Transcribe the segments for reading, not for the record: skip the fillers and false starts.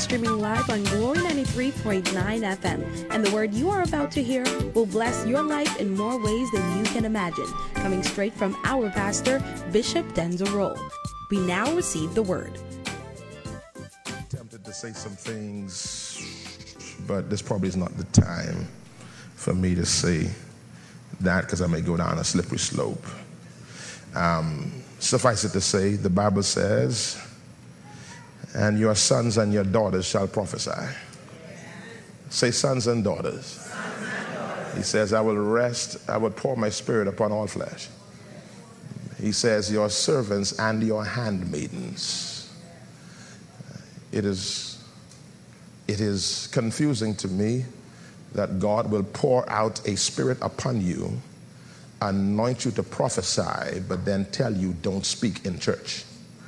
streaming live on Glory 93.9 FM. And the word you are about to hear will bless your life in more ways than you can imagine. Coming straight from our pastor, Bishop Denzel Rolle. We now receive the word. I'm tempted to say some things, but this probably is not the time for me to say that because I may go down a slippery slope. Suffice it to say, the Bible says, and your sons and your daughters shall prophesy. Say sons and daughters. He says, I will pour my spirit upon all flesh. He says, your servants and your handmaidens. It is confusing to me that God will pour out a spirit upon you, anoint you to prophesy, but then tell you don't speak in church.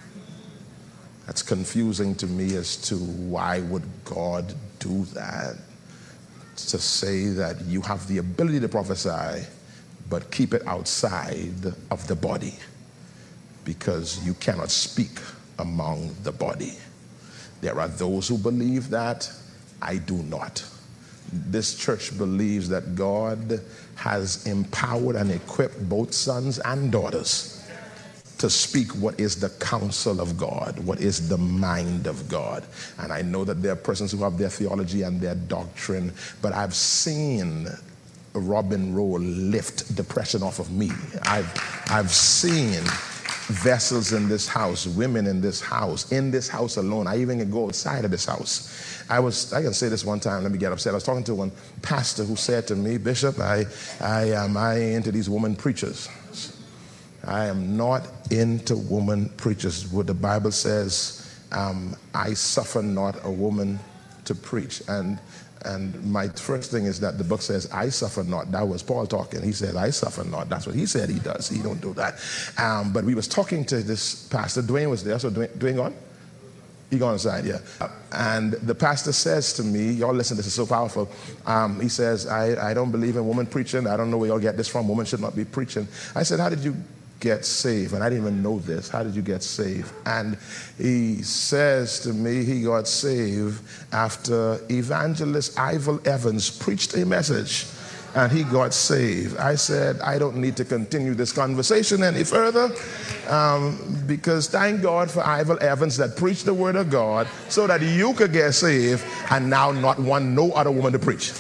That's confusing to me as to why would God do that? To say that you have the ability to prophesy, but keep it outside of the body because you cannot speak among the body. There are those who believe that. I do not. This church believes that God has empowered and equipped both sons and daughters to speak what is the counsel of God, what is the mind of God. And I know that there are persons who have their theology and their doctrine, but I've seen Robin Rolle lift depression off of me. I've seen vessels in this house, women in this house alone. I even can go outside of this house. I can say this one time, let me get upset. I was talking to one pastor who said to me, Bishop, I ain't into these woman preachers. I am not into woman preachers. What the Bible says, I suffer not a woman to preach. And my first thing is that the book says, I suffer not. That was Paul talking. He said, I suffer not. That's what he said he does. He don't do that. But we was talking to this pastor. Dwayne was there. So Dwayne gone? He gone inside, yeah. And the pastor says to me, y'all listen, this is so powerful. He says, I don't believe in woman preaching. I don't know where y'all get this from. Women should not be preaching. I said, how did you get saved? And I didn't even know this. How did you get saved? And he says to me he got saved after evangelist Ivel Evans preached a message and he got saved. I said, I don't need to continue this conversation any further because thank God for Ivel Evans that preached the word of God so that you could get saved and now not want no other woman to preach.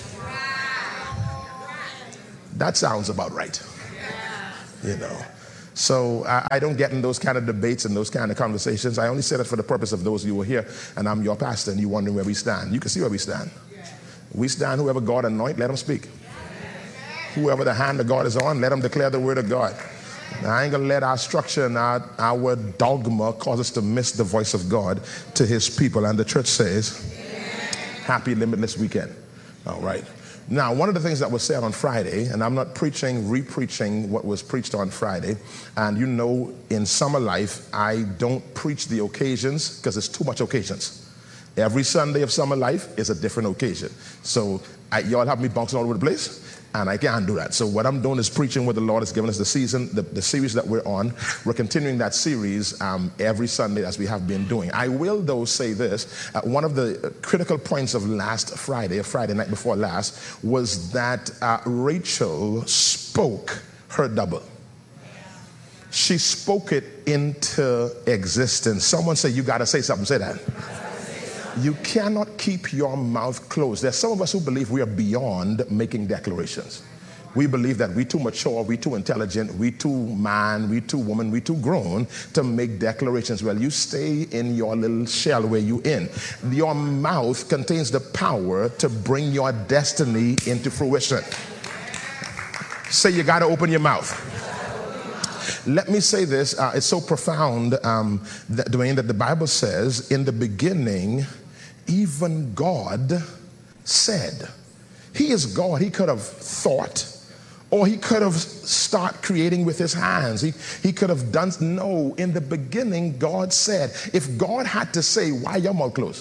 That sounds about right. You know. So I don't get in those kind of debates and those kind of conversations. I only said it for the purpose of those of you who are here, and I'm your pastor, and you're wondering where we stand. You can see where we stand. We stand, whoever God anoint, let him speak. Whoever the hand of God is on, let him declare the word of God. Now, I ain't going to let our structure and our dogma cause us to miss the voice of God to his people. And the church says, happy limitless weekend. All right. Now, one of the things that was said on Friday, and I'm not re-preaching what was preached on Friday, and you know in Summer Life, I don't preach the occasions because it's too much occasions. Every Sunday of Summer Life is a different occasion. So y'all have me bouncing all over the place, and I can't do that. So what I'm doing is preaching what the Lord has given us the season, the series that we're on. We're continuing that series every Sunday as we have been doing. I will, though, say this. One of the critical points of last Friday, Friday night before last, was that Rachel spoke her double. She spoke it into existence. Someone say, you got to say something. Say that. You cannot keep your mouth closed. There's some of us who believe we are beyond making declarations. We believe that we're too mature, we're too intelligent, we're too man, we're too woman, we're too grown to make declarations. Well, you stay in your little shell where you're in. Your mouth contains the power to bring your destiny into fruition. Say you got to open your mouth. Let me say this. It's so profound, Dwayne, that the Bible says, in the beginning, even God said. He is God. He could have thought, or he could have started creating with his hands. He could have done. No, in the beginning, God said. If God had to say, why your mouth closed?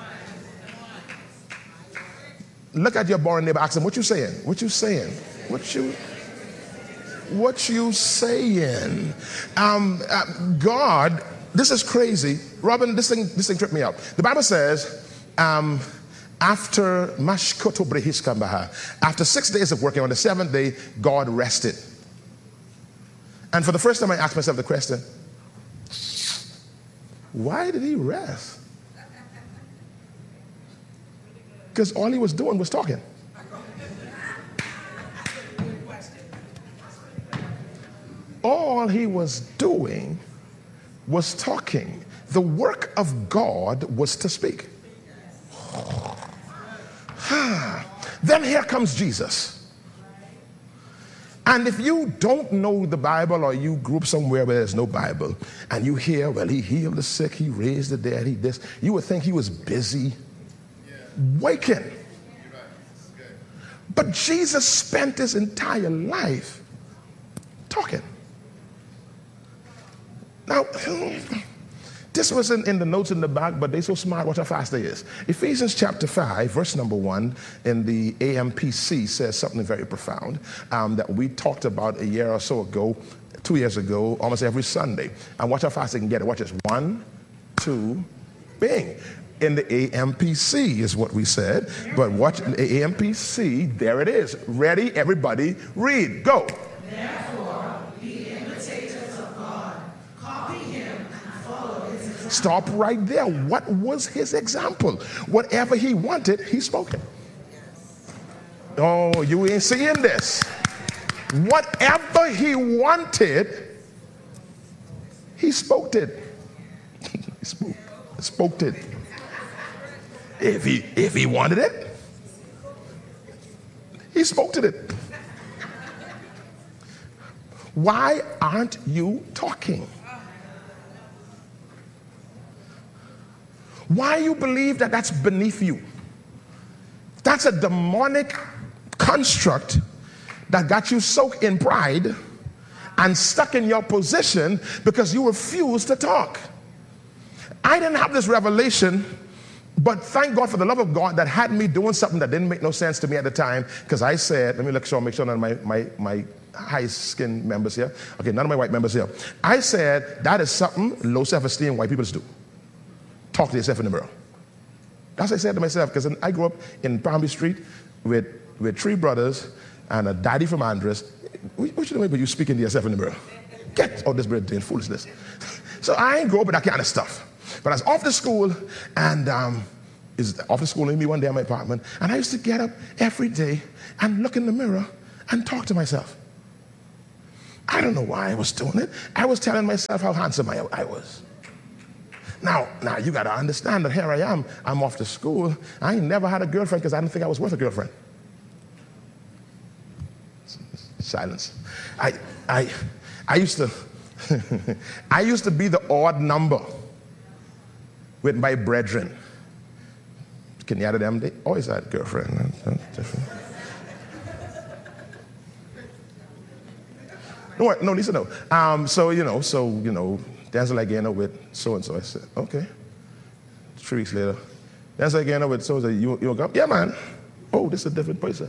Look at your boring neighbor, ask him, what you saying? What you saying? What you saying? God, this is crazy. Robin, this thing tripped me up. The Bible says, after 6 days of working, on the 7th day, God rested. And for the first time, I asked myself the question, why did he rest? Because all he was doing was talking. All he was doing was talking. The work of God was to speak. Then here comes Jesus. And if you don't know the Bible, or you grew up somewhere where there's no Bible, and you hear, well, he healed the sick, he raised the dead, he this, you would think he was busy waking. But Jesus spent his entire life talking. Now, this was in the notes in the back, but they're so smart, watch how fast they is. Ephesians chapter 5, verse number 1 in the AMPC says something very profound that we talked about a year or so ago, 2 years ago, almost every Sunday. And watch how fast they can get it. Watch this. 1, 2, bing. In the AMPC is what we said. But watch the AMPC, there it is. Ready, everybody, read. Go. Therefore, be imitators of God. Copy him and follow his example. Stop right there. What was his example? Whatever he wanted, he spoke it. Oh, you ain't seeing this. Whatever he wanted, he spoke it. He spoke it. If he wanted it, he spoke to it. Why aren't you talking? Why you believe that that's beneath you? That's a demonic construct that got you soaked in pride and stuck in your position because you refuse to talk. I didn't have this revelation, but thank God for the love of God that had me doing something that didn't make no sense to me at the time, because I said, let me make sure none of my high-skinned members here, okay, none of my white members here. I said, that is something low self-esteem white people do. Talk to yourself in the mirror. That's what I said to myself, because I grew up in Palm Street with 3 brothers and a daddy from Andres. What you doing, but you speaking to yourself in the mirror? Get out this bread doing foolishness. So I ain't grow up with that kind of stuff. But I was off to school, and off to school, and me one day in my apartment, and I used to get up every day and look in the mirror and talk to myself. I don't know why I was doing it. I was telling myself how handsome I was. Now you got to understand that here I am. I'm off to school. I ain't never had a girlfriend because I didn't think I was worth a girlfriend. Silence. I used to I used to be the odd number with my brethren. Can you add them? They always had a girlfriend. No, Lisa, no. So Denzel again with so-and-so. I said, okay. 3 weeks later, Denzel again with so-and-so. You go? Yeah, man. Oh, this is a different person.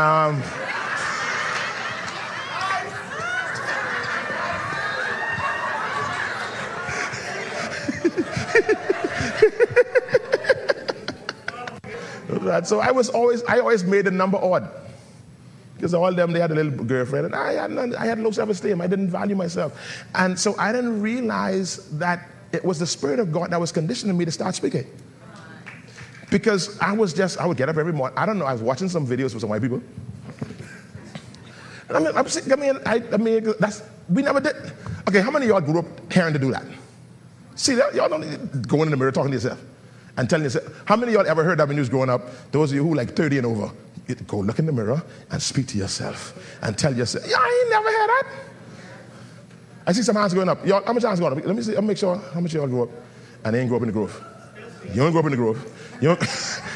Right, so I always made the number odd, because all of them, they had a little girlfriend, and I had low self-esteem. I didn't value myself, and so I didn't realize that it was the Spirit of God that was conditioning me to start speaking. Because I would get up every morning. I don't know. I was watching some videos with some white people. And we never did. Okay, how many of y'all grew up hearing to do that? See, y'all don't need to go in the mirror talking to yourself and telling yourself. How many of y'all ever heard that when you was growing up? Those of you who like 30 and over, you go look in the mirror and speak to yourself and tell yourself, yeah, I ain't never heard that. I see some hands going up. Y'all, how much hands going up? Let me see. I'll make sure how much y'all grew up and they ain't grow up in the Grove. You don't grow up in the Grove. You don't.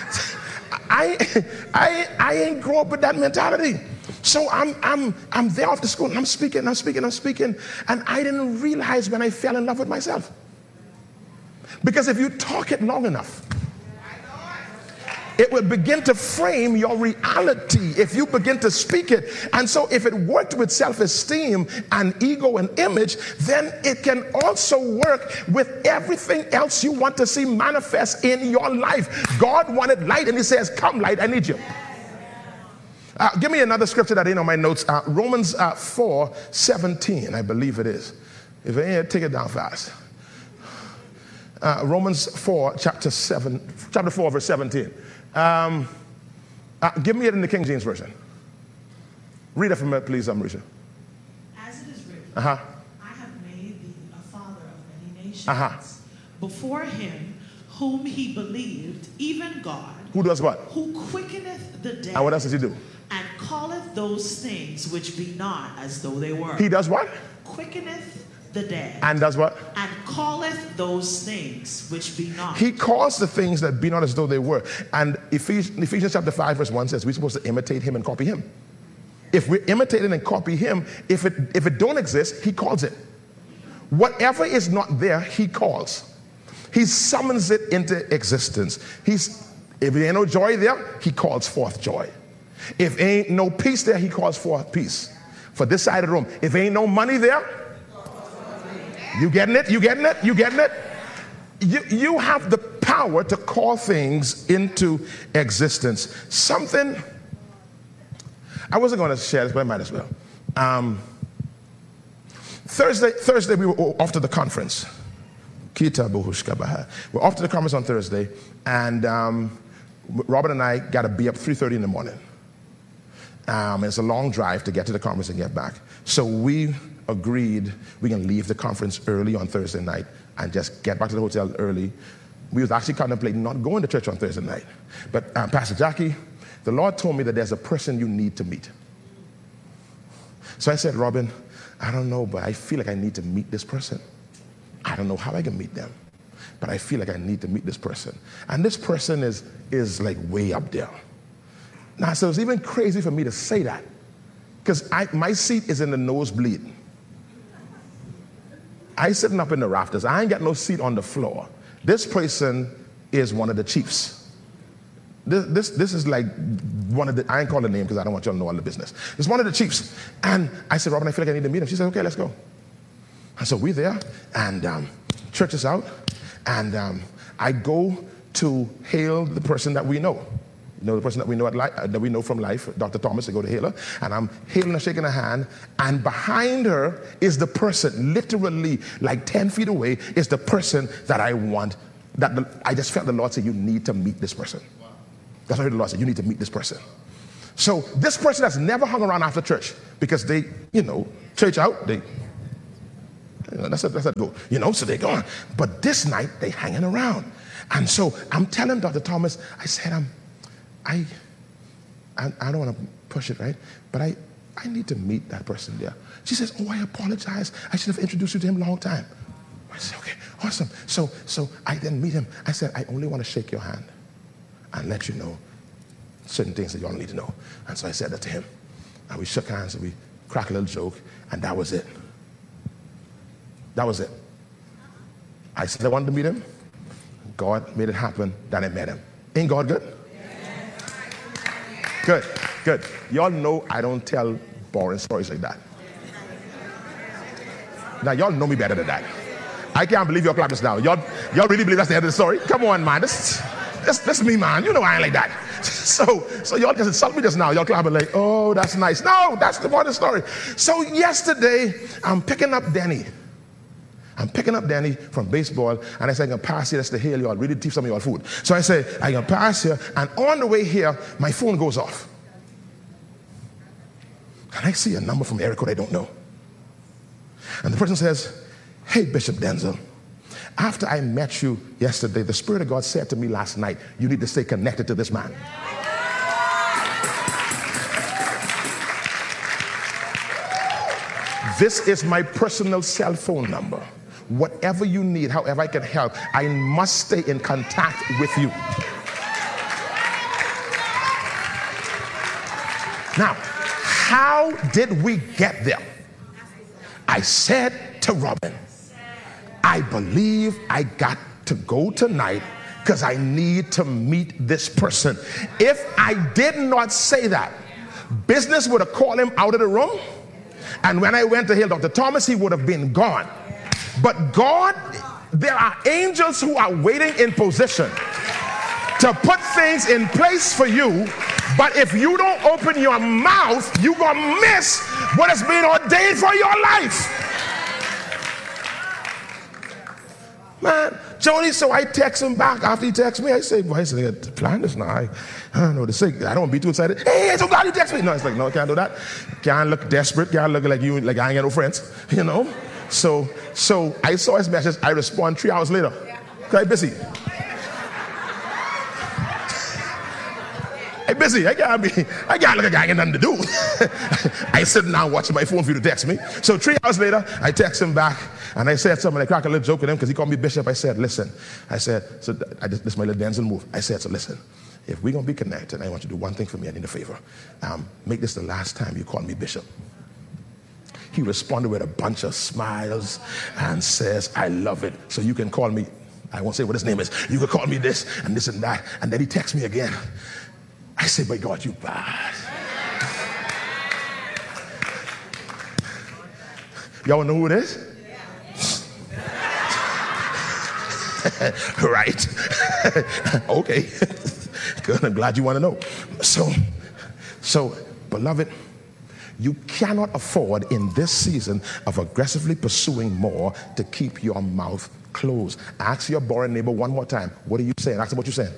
I ain't grow up with that mentality. So I'm there after school and I'm speaking, and I didn't realize when I fell in love with myself. Because if you talk it long enough, It will begin to frame your reality if you begin to speak it. And so if it worked with self-esteem and ego and image, then it can also work with everything else you want to see manifest in your life. God wanted light, and he says, come light, I need you. Give me another scripture that ain't on my notes. Romans 4:17, I believe it is. If it ain't, take it down fast. Romans 4, chapter 4, verse 17. Give me it in the King James Version. Read it for me, please, Amrisha. As it is written, I have made thee a father of many nations. Before him whom he believed, even God. Who does what? Who quickeneth the dead. And what else does he do? And calleth those things which be not as though they were. He does what? Quickeneth the dead. And does what? And calleth those things which be not. He calls the things that be not as though they were. And Ephesians chapter 5 verse 1 says we're supposed to imitate him and copy him. If we're imitating and copy him, if it don't exist, he calls it. Whatever is not there, he calls. He summons it into existence. If there ain't no joy there, he calls forth joy. If ain't no peace there, he calls forth peace. For this side of the room, if ain't no money there, you getting it? You getting it? You getting it? You have the power to call things into existence. Something, I wasn't going to share this, but I might as well. Thursday we were off to the conference. We're off to the conference on Thursday, and Robert and I got to be up 3:30 in the morning. It's a long drive to get to the conference and get back. So we agreed we can leave the conference early on Thursday night and just get back to the hotel early. We was actually contemplating not going to church on Thursday night. But Pastor Jackie, the Lord told me that there's a person you need to meet. So I said, Robin, I don't know, but I feel like I need to meet this person. I don't know how I can meet them, but I feel like I need to meet this person. And this person is like way up there. Now, so it's even crazy for me to say that, because my seat is in the nosebleed. I sitting up in the rafters. I ain't got no seat on the floor. This person is one of the chiefs. This is like one of the, I ain't calling the name because I don't want y'all to know all the business. It's one of the chiefs. And I said, Robin, I feel like I need to meet him. She said, okay, let's go. And so we're there, and church is out, and I go to hail the person that we know. You know, the person that we know that we know from life, Dr. Thomas. I go to hail her, and I'm hailing her, shaking her hand, and behind her is the person, literally like 10 feet away, is the person that I want. I just felt the Lord say, you need to meet this person. Wow. That's what I heard the Lord say, you need to meet this person. So this person has never hung around after church, because they, church out, that's a go, so they're gone. But this night, they hanging around. And so I'm telling Dr. Thomas, I said, I don't want to push it, right? But I need to meet that person there. She says, oh, I apologize. I should have introduced you to him a long time. I said, okay, awesome. So I then meet him. I said, I only want to shake your hand and let you know certain things that y'all need to know. And so I said that to him. And we shook hands and we cracked a little joke, and that was it. That was it. I said I wanted to meet him. God made it happen. Then I met him. Ain't God good? Good. Y'all know I don't tell boring stories like that. Now, y'all know me better than that. I can't believe y'all clapping now. Y'all really believe that's the end of the story? Come on, man. That's me, man. You know I ain't like that. So y'all just insult me just now. Y'all clapping like, oh, that's nice. No, that's the part of the story. So yesterday, I'm picking up Danny from baseball, and I said, I'm going to pass here. That's the hail y'all. Really teach some of y'all food. So I say, I'm going to pass here, and on the way here, my phone goes off. And I see a number from area code I don't know. And the person says, hey, Bishop Denzel, after I met you yesterday, the Spirit of God said to me last night, you need to stay connected to this man. This is my personal cell phone number. Whatever you need, however I can help, I must stay in contact with you. Now, how did we get there? I said to Robin, I believe I got to go tonight because I need to meet this person. If I did not say that, business would have called him out of the room, and when I went to heal Dr. Thomas, he would have been gone. But God, there are angels who are waiting in position to put things in place for you. But if you don't open your mouth, you're going to miss what has been ordained for your life. Man, Jody, so I text him back after he texts me. I say, boy, the plan is now. I don't know what to say. I don't want to be too excited. Hey, I'm so glad you text me. No, it's like, no, I can't do that. Can't look desperate. Can't look like you, like I ain't got no friends, you know. So I saw his message. I respond 3 hours later. Okay, busy. I'm busy. I can't look like I ain't nothing to do. I sit down watching my phone for you to text me. So 3 hours later, I text him back, and I said something. I cracked a little joke with him because he called me Bishop. I said, listen. I said, so this is my little Denzel move. I said, so listen, if we're going to be connected, I want you to do one thing for me. I need a favor. Make this the last time you call me Bishop. He responded with a bunch of smiles and says, I love it. So you can call me, I won't say what his name is. You can call me this and that. And then he texts me again. I say, my God, you bad. Y'all know who it is? Right. Okay. Good. I'm glad you want to know. So, beloved, you cannot afford in this season of aggressively pursuing more to keep your mouth closed. Ask your boring neighbor one more time. What are you saying? Ask him what you're saying.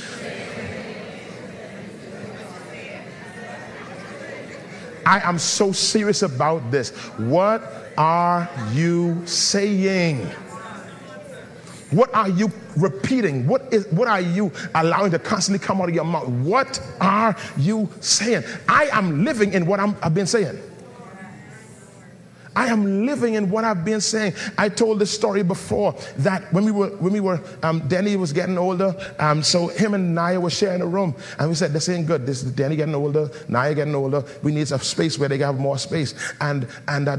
I am so serious about this. What are you saying? What are you repeating? What are you allowing to constantly come out of your mouth? What are you saying? I am living in what I've been saying. I am living in what I've been saying. I told this story before that when we were Denny was getting older, so him and Naya were sharing a room, and we said, this ain't good. This is Denny getting older, Naya getting older. We need a space where they can have more space. And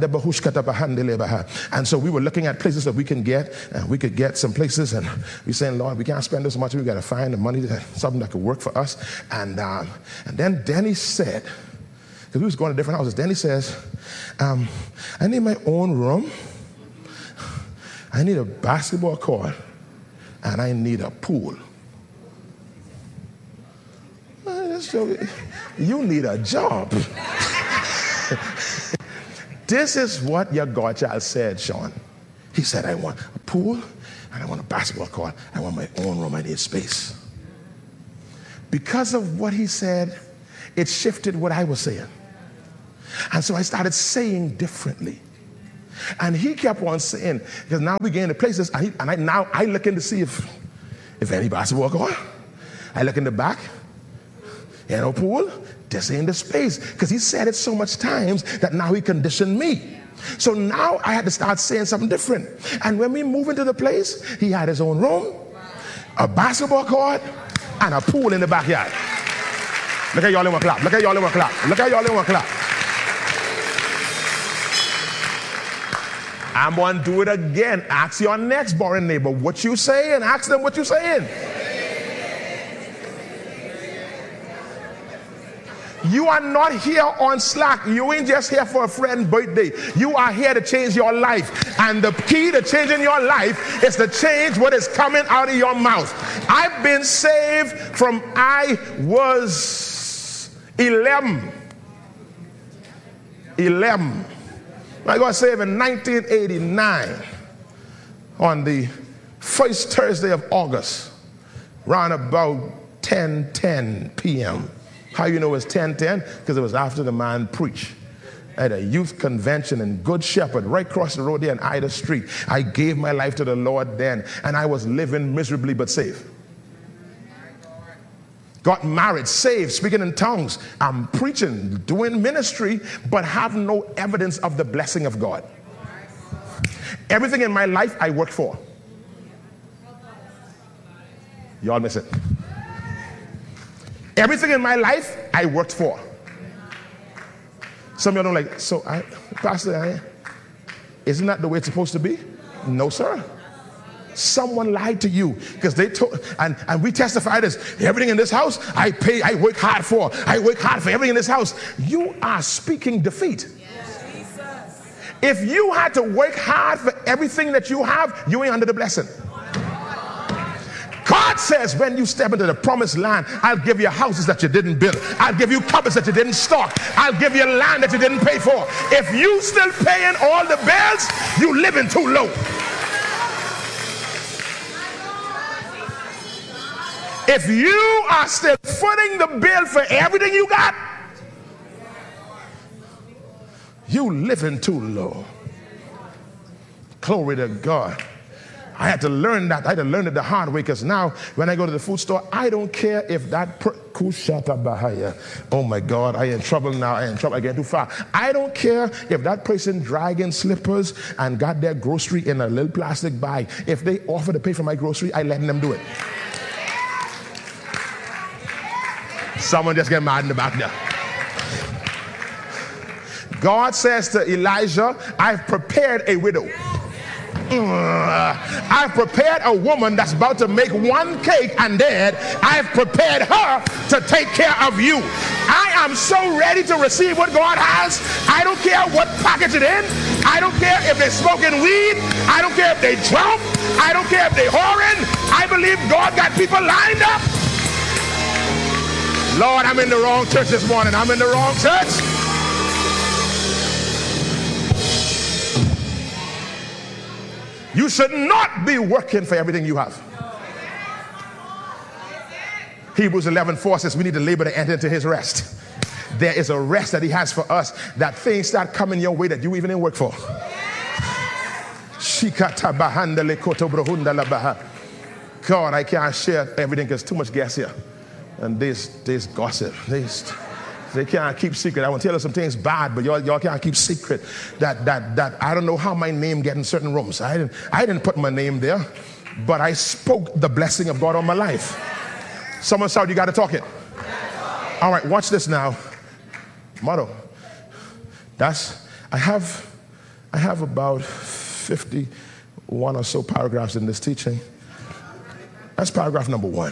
so we were looking at places that we can get, and we could get some places, and we saying, Lord, we can't spend this much. We got to find the money, something that could work for us. And then Denny said, because we was going to different houses. Then he says, I need my own room. I need a basketball court. And I need a pool. You need a job. This is what your godchild said, Sean. He said, I want a pool and I want a basketball court. I want my own room. I need space. Because of what he said, it shifted what I was saying. And so I started saying differently. And he kept on saying, because now we get into places, now I look in to see if any basketball court. I look in the back, no pool, this ain't the space. Because he said it so much times that now he conditioned me. So now I had to start saying something different. And when we move into the place, he had his own room, a basketball court, and a pool in the backyard. Look at y'all in one clap. Look at y'all in one clap. Look at y'all in one clap. I'm going to do it again. Ask your next boring neighbor what you saying. Ask them what you saying. You are not here on Slack. You ain't just here for a friend's birthday. You are here to change your life. And the key to changing your life is to change what is coming out of your mouth. I've been saved from I was 11. I got saved in 1989 on the first Thursday of August, around about 10:10 p.m. How you know it's 10:10? Because it was after the man preached at a youth convention in Good Shepherd, right across the road there on Ida Street. I gave my life to the Lord then, and I was living miserably but saved. Got married, saved, speaking in tongues. I'm preaching, doing ministry, but have no evidence of the blessing of God. Everything in my life I worked for. Y'all miss it. Everything in my life I worked for. Some of y'all don't like, so Pastor, isn't that the way it's supposed to be? No, sir. someone lied to you because they told, and we testify this, everything in this house I work hard for. I work hard for everything in this house. You are speaking defeat. If you had to work hard for everything that you have, you ain't under the blessing. God says when you step into the promised land, I'll give you houses that you didn't build. I'll give you cupboards that you didn't stock. I'll give you land that you didn't pay for. If you still paying all the bills, you living too low. If you are still footing the bill for everything you got, you living too low. Glory to God. I had to learn that. I had to learn it the hard way, because now when I go to the food store, I don't care if that oh my God, I in trouble now. I in trouble. I get too far. I don't care if that person dragging slippers and got their grocery in a little plastic bag. If they offer to pay for my grocery, I letting them do it. Someone just get mad in the back there. God says to Elijah, I've prepared a widow. I've prepared a woman that's about to make one cake and dead. I've prepared her to take care of you. I am so ready to receive what God has. I don't care what package it in. I don't care if they're smoking weed. I don't care if they drunk. I don't care if they're whoring. I believe God got people lined up. Lord, I'm in the wrong church this morning. I'm in the wrong church. You should not be working for everything you have. Hebrews 11:4 says we need to labor to enter into his rest. There is a rest that he has for us, that things start coming your way that you even didn't work for. God, I can't share everything because too much gas here. And this gossip. They can't keep secret. I want to tell you some things bad, but y'all can't keep secret that I don't know how my name get in certain rooms. I didn't put my name there, but I spoke the blessing of God on my life. Someone shout, you got to talk it. All right, watch this now. Motto. I have about 51 or so paragraphs in this teaching. That's paragraph number 1.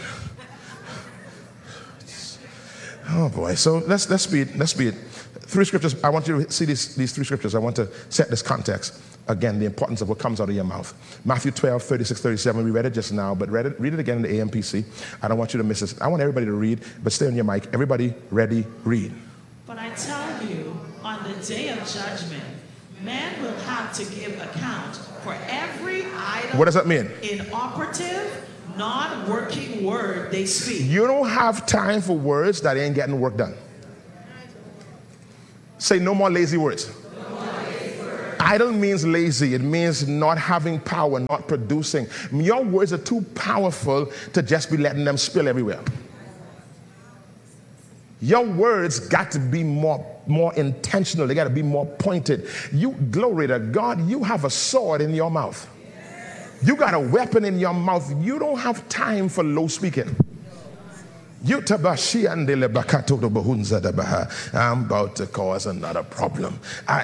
Oh boy, so let's speed. 3 scriptures. I want you to see these 3 scriptures. I want to set this context. Again, the importance of what comes out of your mouth. Matthew 12, 36, 37. We read it just now, but read it again in the AMPC. I don't want you to miss this. I want everybody to read, but stay on your mic. Everybody ready, read. But I tell you, on the day of judgment, man will have to give account for every idle, what does that mean? Inoperative, non-working word they speak. You don't have time for words that ain't getting work done. Say no more lazy words. No more lazy words. Idle means lazy. It means not having power, not producing. Your words are too powerful to just be letting them spill everywhere. Your words got to be more intentional. They got to be more pointed. You, glory to God, you have a sword in your mouth. You got a weapon in your mouth. You don't have time for low speaking. I'm about to cause another problem.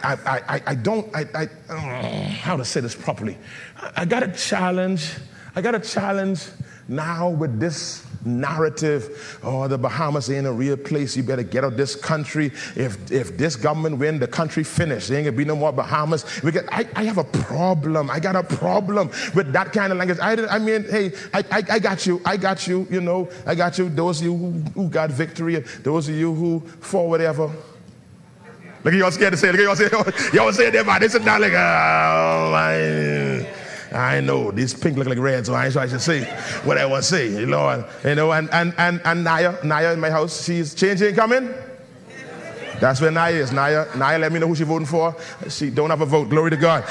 How to say this properly? I got a challenge now with this narrative. Oh, the Bahamas ain't a real place. You better get out of this country. If this government win, the country finished. There ain't gonna be no more Bahamas. I have a problem. I got a problem with that kind of language. I mean, hey, I got you. You know, I got you. Those of you who got victory, and those of you who for whatever. Look at y'all scared to say it. Look at y'all say it there, man. They sit down like, oh my. I know these pink look like red, so I should say what I want to say, you know. And Naya in my house, she's changing, coming. That's where Naya is. Naya, let me know who she's voting for. She don't have a vote. Glory to God.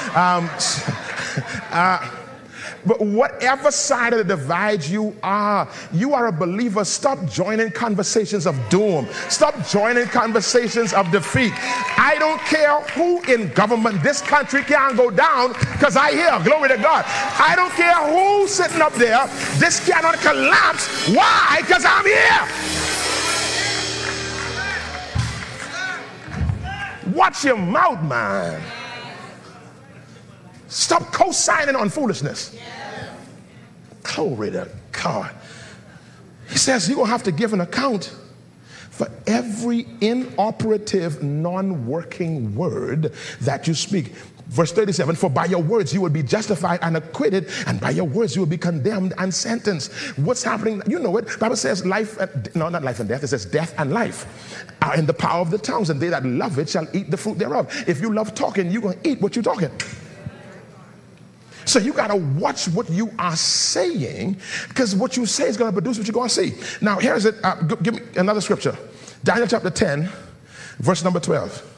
But whatever side of the divide you are a believer. Stop joining conversations of doom. Stop joining conversations of defeat. I don't care who in government. This country can't go down because I hear. Glory to God. I don't care who's sitting up there. This cannot collapse. Why? Because I'm here. Watch your mouth, man. Stop co-signing on foolishness. Glory to God. He says you're going to have to give an account for every inoperative, non-working word that you speak. Verse 37, for by your words you will be justified and acquitted, and by your words you will be condemned and sentenced. What's happening? You know it. The Bible says life, no, not life and death. It says death and life are in the power of the tongues, and they that love it shall eat the fruit thereof. If you love talking, you're going to eat what you're talking. So you got to watch what you are saying, because what you say is going to produce what you're going to see. Now, here's it. Give me another scripture. Daniel chapter 10, verse number 12.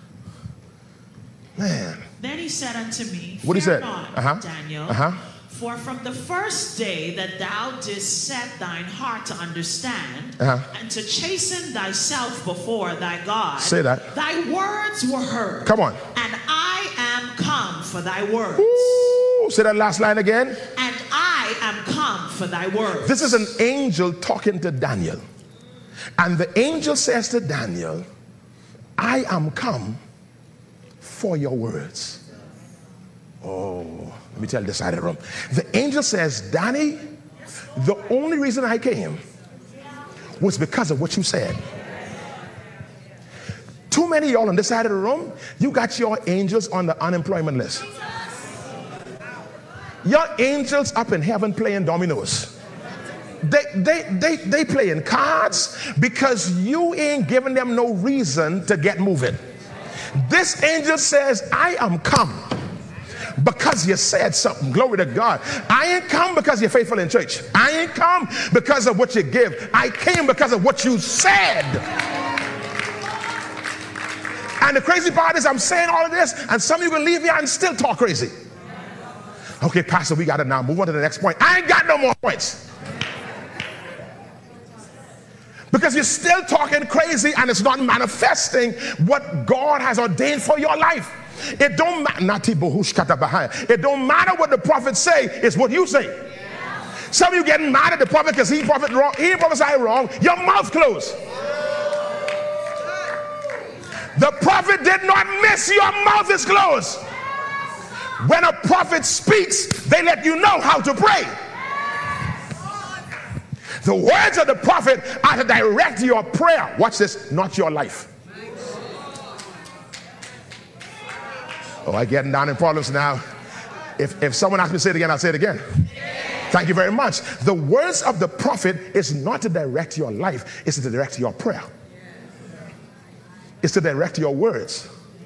Man. Then he said unto me, what he said? Not, Daniel, for from the first day that thou didst set thine heart to understand and to chasten thyself before thy God, say that. Thy words were heard. Come on. And I am come for thy words. Ooh, say that last line again. And I am come for thy words. This is an angel talking to Daniel. And the angel says to Daniel, I am come for your words. Oh, let me tell you this side of the room. The angel says, Danny, the only reason I came was because of what you said. Too many of y'all on this side of the room, you got your angels on the unemployment list. Your angels up in heaven playing dominoes. They playing cards because you ain't giving them no reason to get moving. This angel says, I am come because you said something. Glory to God. I ain't come because you're faithful in church. I ain't come because of what you give. I came because of what you said. And the crazy part is I'm saying all of this, and some of you can leave here and still talk crazy. Okay, Pastor, we got it now. Move on to the next point. I ain't got no more points. Because you're still talking crazy and it's not manifesting what God has ordained for your life. It don't matter. It don't matter what the prophets say, it's what you say. Some of you getting mad at the prophet because he prophesied wrong. Your mouth closed. The prophet did not miss. Your mouth is closed. When a prophet speaks, they let you know how to pray. The words of the prophet are to direct your prayer. Watch this, not your life. Oh, I'm getting down in problems now. If someone asks me to say it again, I'll say it again. Thank you very much. The words of the prophet is not to direct your life, it's to direct your prayer. It's to direct your words.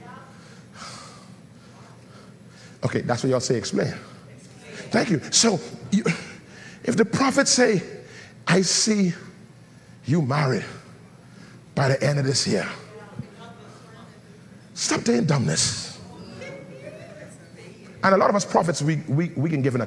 Okay, that's what y'all say, explain. Thank you. So, if the prophet say, I see you married by the end of this year, stop doing dumbness. And a lot of us prophets, we can give an